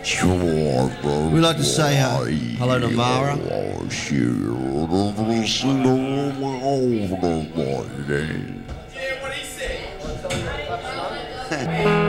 We'd like to say hello to Mara. Yeah, what he said.